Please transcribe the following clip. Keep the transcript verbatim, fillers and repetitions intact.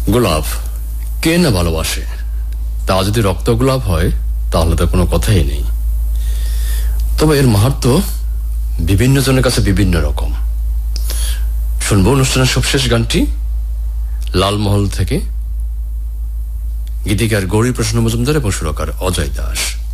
গোলাপ কে না ভালোবাসে, তা যদি রক্ত গোলাপ হয় তাহলে তো কোনো কথাই নেই। তবে এর মাহাত্ম্য বিভিন্ন জনের কাছে বিভিন্ন রকম। শুনবো অনুষ্ঠানের সবশেষ গানটি লালমহল থেকে, গীতিকার গৌরী প্রসন্ন মজুমদার এবং সুরকার অজয় দাস।